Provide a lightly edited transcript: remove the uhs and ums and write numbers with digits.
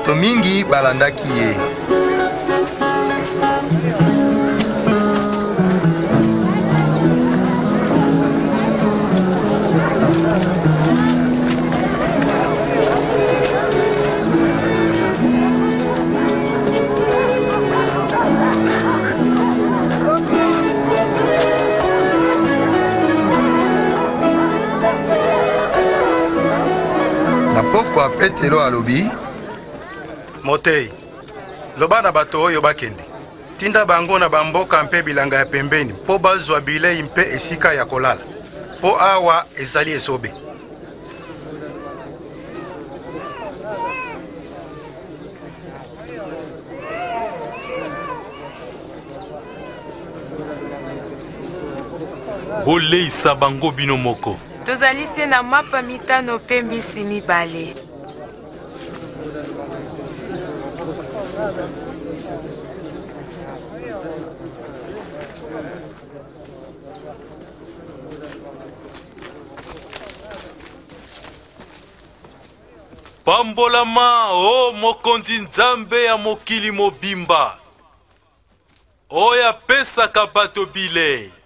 bato mingi balandaki ye. Na pokwa Petelo alobi: Motei, loba na bato oyo bakende. Tinda bango na bamboka mpe bilanga ya pembeni mpo bazwa bilei mpe esika ya kolala. Po awa ezali esobe. Boleisa bango bino moko. Tozali se na mapa mitano pe mbisi mibale. Pambolama o mokonzi nzambe ya mokili mobimba. Oya pesaka bato bilei.